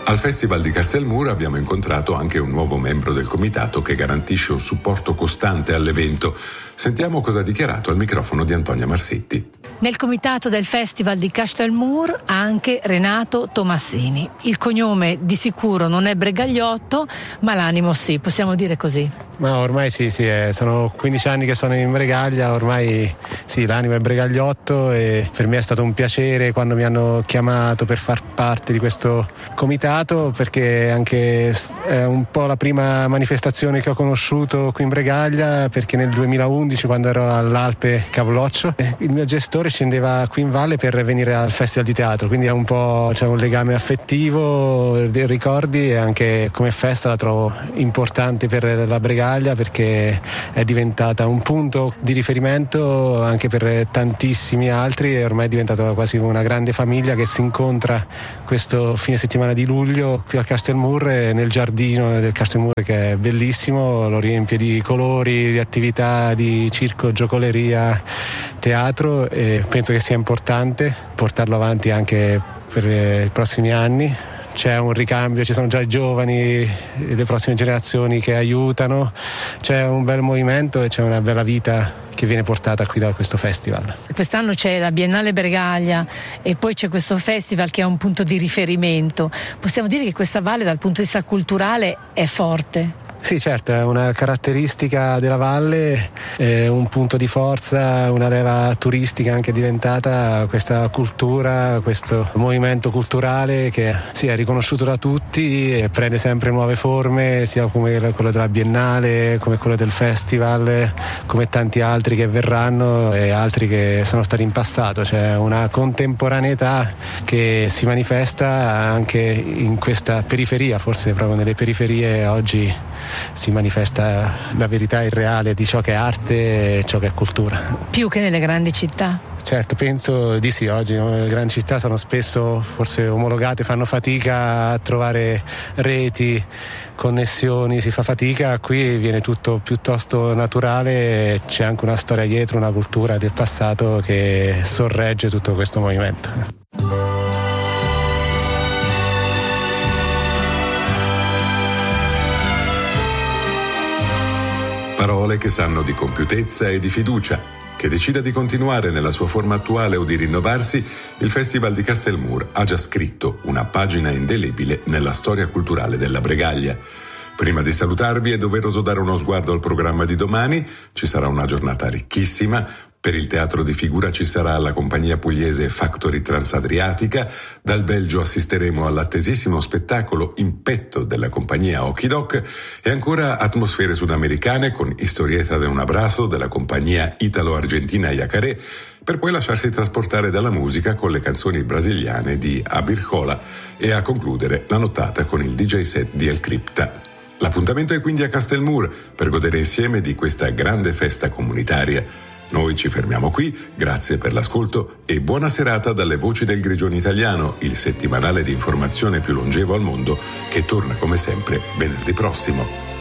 Al Festival di Castelmur abbiamo incontrato anche un nuovo membro del comitato che garantisce un supporto costante all'evento. Sentiamo cosa ha dichiarato al microfono di Antonia Marsetti. Nel comitato del Festival di Castelmur anche Renato Tomassini. Il cognome di sicuro non è Bregagliotto, ma l'animo sì, possiamo dire così. Ma ormai sì, sono 15 anni che sono in Bregaglia, ormai sì, l'animo è Bregagliotto e per me è stato un piacere quando mi hanno chiamato per far parte di questo comitato, perché anche è un po' la prima manifestazione che ho conosciuto qui in Bregaglia, perché nel 2011, quando ero all'Alpe Cavoloccio, il mio gestore scendeva qui in valle per venire al Festival di Teatro, quindi è un po' un legame affettivo, dei ricordi, e anche come festa la trovo importante per la Bregaglia, perché è diventata un punto di riferimento anche per tantissimi altri e ormai è diventata quasi una grande famiglia che si incontra questo fine settimana di luglio qui a Castelmur, nel giardino del Castelmur, che è bellissimo, lo riempie di colori, di attività, di circo, giocoleria, teatro, e penso che sia importante portarlo avanti anche per i prossimi anni. C'è un ricambio, ci sono già i giovani, le prossime generazioni che aiutano, c'è un bel movimento e c'è una bella vita che viene portata qui da questo festival. Quest'anno c'è la Biennale Bregaglia e poi c'è questo festival che è un punto di riferimento. Possiamo dire che questa valle dal punto di vista culturale è forte? Sì, certo, è una caratteristica della valle, un punto di forza, una leva turistica anche diventata questa cultura, questo movimento culturale che sì, è riconosciuto da tutti e prende sempre nuove forme, sia come quello della Biennale, come quello del festival, come tanti altri che verranno e altri che sono stati in passato. C'è una contemporaneità che si manifesta anche in questa periferia, forse proprio nelle periferie oggi si manifesta la verità irreale di ciò che è arte e ciò che è cultura. Più che nelle grandi città? Certo, penso di sì. Oggi le grandi città sono spesso forse omologate, fanno fatica a trovare reti, connessioni, si fa fatica. Qui viene tutto piuttosto naturale, c'è anche una storia dietro, una cultura del passato che sorregge tutto questo movimento. Parole che sanno di compiutezza e di fiducia. Che decida di continuare nella sua forma attuale o di rinnovarsi, il Festival di Castelmur ha già scritto una pagina indelebile nella storia culturale della Bregaglia. Prima di salutarvi è doveroso dare uno sguardo al programma di domani. Ci sarà una giornata ricchissima. Per il teatro di figura ci sarà la compagnia pugliese Factory Transadriatica. Dal Belgio assisteremo all'attesissimo spettacolo Impetto della compagnia Okidok e ancora atmosfere sudamericane con Historieta de un Abrazo della compagnia italo-argentina Yacaré, per poi lasciarsi trasportare dalla musica con le canzoni brasiliane di Abirjola e a concludere la nottata con il DJ set di El Crypta. L'appuntamento è quindi a Castelmur per godere insieme di questa grande festa comunitaria. Noi ci fermiamo qui, grazie per l'ascolto e buona serata dalle Voci del Grigione Italiano, il settimanale di informazione più longevo al mondo che torna come sempre venerdì prossimo.